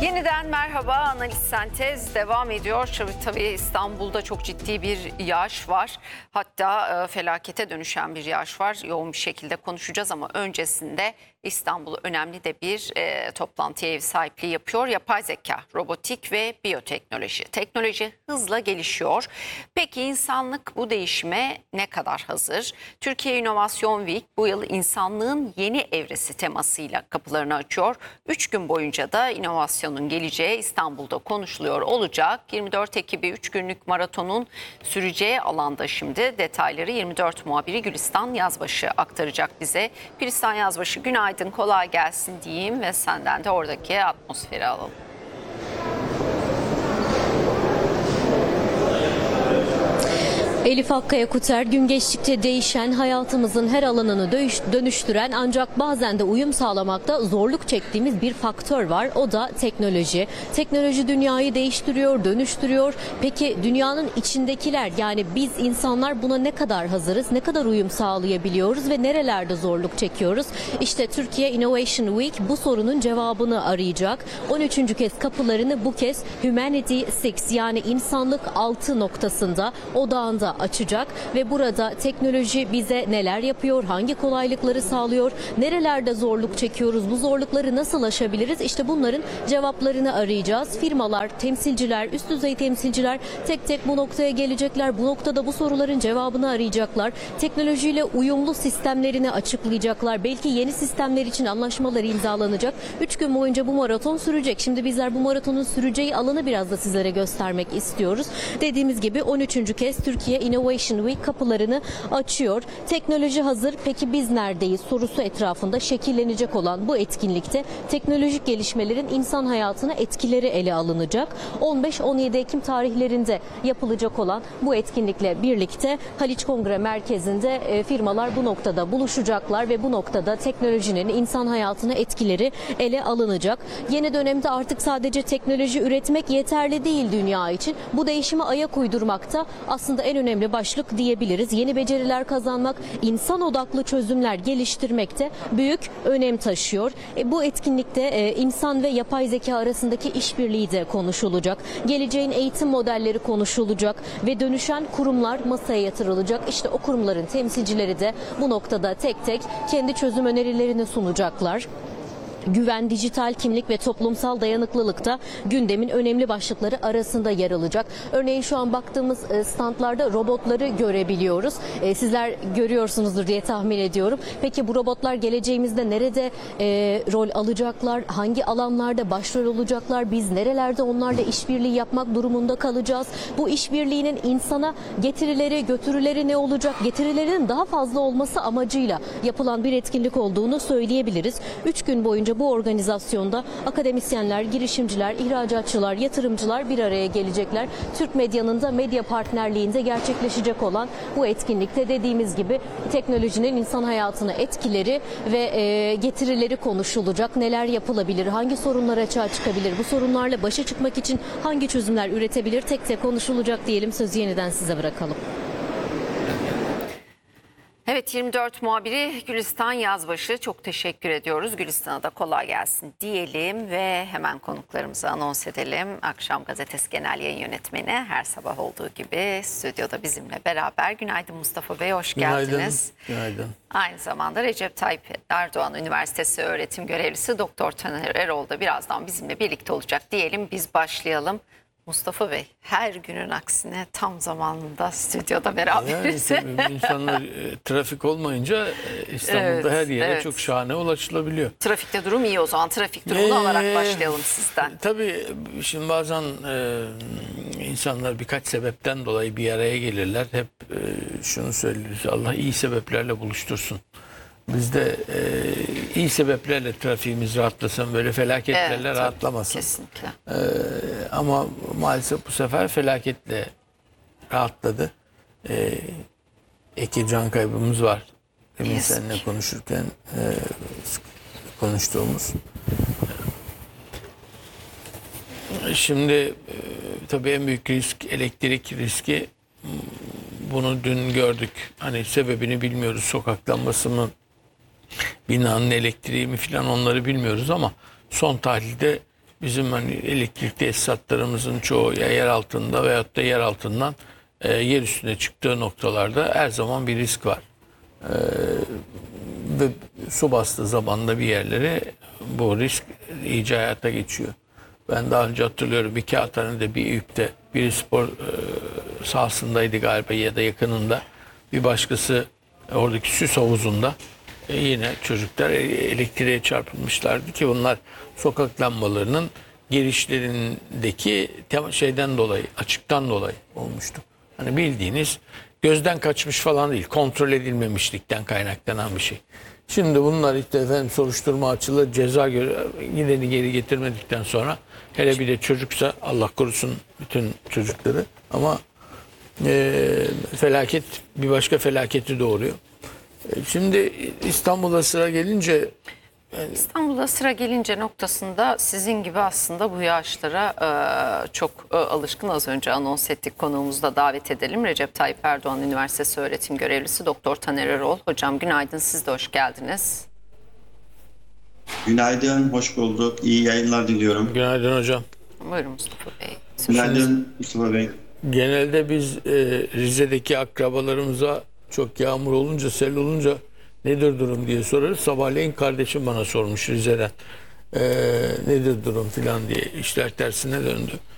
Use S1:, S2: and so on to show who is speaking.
S1: Yeniden merhaba, Analiz Sentez devam ediyor. Tabii İstanbul'da çok ciddi bir yağış var. Hatta felakete dönüşen bir yağış var. Yoğun bir şekilde konuşacağız ama öncesinde İstanbul önemli de bir toplantıya ev sahipliği yapıyor. Yapay zeka, robotik ve biyoteknoloji. Teknoloji hızla gelişiyor. Peki insanlık bu değişime ne kadar hazır? Türkiye İnovasyon Week bu yıl insanlığın yeni evresi temasıyla kapılarını açıyor. 3 gün boyunca da inovasyonun geleceği İstanbul'da konuşuluyor olacak. 24 Ekim'i 3 günlük maratonun süreceği alanda şimdi detayları 24 muhabiri Gülistan Yazbaşı aktaracak bize. Gülistan Yazbaşı, günaydın, kolay gelsin diyeyim ve senden de oradaki atmosferi alalım.
S2: Elif Akkaya Kuter, gün geçtikçe değişen, hayatımızın her alanını dönüştüren ancak bazen de uyum sağlamakta zorluk çektiğimiz bir faktör var. O da teknoloji. Teknoloji dünyayı değiştiriyor, dönüştürüyor. Peki dünyanın içindekiler, yani biz insanlar buna ne kadar hazırız, ne kadar uyum sağlayabiliyoruz ve nerelerde zorluk çekiyoruz? İşte Türkiye Innovation Week bu sorunun cevabını arayacak. 13. kez kapılarını bu kez Humanity 6, yani insanlık 6 noktasında, odağında açacak ve burada teknoloji bize neler yapıyor, hangi kolaylıkları sağlıyor, nerelerde zorluk çekiyoruz, bu zorlukları nasıl aşabiliriz? İşte bunların cevaplarını arayacağız. Firmalar, temsilciler, üst düzey temsilciler tek tek bu noktaya gelecekler. Bu noktada bu soruların cevabını arayacaklar. Teknolojiyle uyumlu sistemlerini açıklayacaklar. Belki yeni sistemler için anlaşmalar imzalanacak. 3 gün boyunca bu maraton sürecek. Şimdi bizler bu maratonun süreceği alanı biraz da sizlere göstermek istiyoruz. Dediğimiz gibi 13. kez Türkiye Innovation Week kapılarını açıyor. Teknoloji hazır, peki biz neredeyiz sorusu etrafında şekillenecek olan bu etkinlikte teknolojik gelişmelerin insan hayatına etkileri ele alınacak. 15-17 Ekim tarihlerinde yapılacak olan bu etkinlikle birlikte Haliç Kongre Merkezi'nde firmalar bu noktada buluşacaklar ve bu noktada teknolojinin insan hayatına etkileri ele alınacak. Yeni dönemde artık sadece teknoloji üretmek yeterli değil dünya için. Bu değişime ayak uydurmakta aslında en önemli başlık diyebiliriz. Yeni beceriler kazanmak, insan odaklı çözümler geliştirmekte büyük önem taşıyor. Bu etkinlikte insan ve yapay zeka arasındaki işbirliği de konuşulacak. Geleceğin eğitim modelleri konuşulacak ve dönüşen kurumlar masaya yatırılacak. İşte o kurumların temsilcileri de bu noktada tek tek kendi çözüm önerilerini sunacaklar. Güven, dijital kimlik ve toplumsal dayanıklılık da gündemin önemli başlıkları arasında yer alacak. Örneğin şu an baktığımız standlarda robotları görebiliyoruz. Sizler görüyorsunuzdur diye tahmin ediyorum. Peki bu robotlar geleceğimizde nerede rol alacaklar? Hangi alanlarda başrol olacaklar? Biz nerelerde onlarla işbirliği yapmak durumunda kalacağız? Bu işbirliğinin insana getirileri, götürüleri ne olacak? Getirilerin daha fazla olması amacıyla yapılan bir etkinlik olduğunu söyleyebiliriz. 3 gün boyunca bu organizasyonda akademisyenler, girişimciler, ihracatçılar, yatırımcılar bir araya gelecekler. Türk medyanın da medya partnerliğinde gerçekleşecek olan bu etkinlikte dediğimiz gibi teknolojinin insan hayatına etkileri ve getirileri konuşulacak. Neler yapılabilir, hangi sorunlar açığa çıkabilir, bu sorunlarla başa çıkmak için hangi çözümler üretebilir, tek tek konuşulacak diyelim. Sözü yeniden size bırakalım.
S1: Evet, 24 muhabiri Gülistan Yazbaşı, çok teşekkür ediyoruz. Gülistan'a da kolay gelsin diyelim ve hemen konuklarımızı anons edelim. Akşam Gazetesi Genel Yayın Yönetmeni her sabah olduğu gibi stüdyoda bizimle beraber. Günaydın Mustafa Bey, hoş geldiniz.
S3: Günaydın.
S1: Aynı zamanda Recep Tayyip Erdoğan Üniversitesi öğretim görevlisi Doktor Taner Erol da birazdan bizimle birlikte olacak diyelim. Biz başlayalım. Mustafa Bey, her günün aksine tam zamanında stüdyoda beraberiz.
S3: Yani insanlar trafik olmayınca İstanbul'da her yere çok şahane ulaşılabiliyor.
S1: Trafikte durum iyi o zaman. Trafik durumunu alarak başlayalım sizden.
S3: Tabii şimdi bazen insanlar birkaç sebepten dolayı bir araya gelirler. Hep şunu söylüyoruz: Allah iyi sebeplerle buluştursun. Biz de iyi sebeplerle trafiğimiz rahatlasın, böyle felaketlerle rahatlamasın.
S1: Kesinlikle.
S3: Ama maalesef bu sefer felaketle rahatladı. İki can kaybımız var. Demin seninle konuşurken konuştuğumuz. Şimdi tabii en büyük risk elektrik riski. Bunu dün gördük. Hani sebebini bilmiyoruz. Sokak lambası mı, binanın elektriği mi filan, onları bilmiyoruz ama son tahlilde bizim hani elektrik tesisatlarımızın çoğu ya yer altında veyahut da yer altından yer üstüne çıktığı noktalarda her zaman bir risk var. Ve su bastığı zamanda bir yerlere bu risk iyice hayata geçiyor. Ben daha önce hatırlıyorum bir Kağıthane'de bir Eyüp'te bir spor sahasındaydı galiba ya da yakınında. Bir başkası oradaki süs havuzunda yine çocuklar elektriğe çarpılmışlardı ki bunlar sokak lambalarının girişlerindeki şeyden dolayı, açıktan dolayı olmuştu. Hani bildiğiniz gözden kaçmış falan değil, kontrol edilmemişlikten kaynaklanan bir şey. Şimdi bunlar işte efendim soruşturma açılır, ceza gideni geri getirmedikten sonra hele bir de çocuksa Allah korusun bütün çocukları ama felaket bir başka felaketi doğuruyor. Şimdi İstanbul'a sıra gelince
S1: İstanbul'a sıra gelince noktasında sizin gibi aslında bu yağışlara çok alışkın, az önce anons ettik, konuğumuzda davet edelim. Recep Tayyip Erdoğan Üniversitesi öğretim görevlisi Doktor Taner Erol. Hocam günaydın, siz de hoş geldiniz.
S4: Günaydın, hoş bulduk. İyi yayınlar diliyorum.
S3: günaydın hocam.
S1: Buyurun Mustafa Bey.
S4: Günaydın Mustafa Bey.
S3: Genelde biz Rize'deki akrabalarımıza çok yağmur olunca, sel olunca nedir durum diye sorarız. Sabahleyin kardeşim bana sormuş Rize'den. Nedir durum filan diye, işler tersine döndü.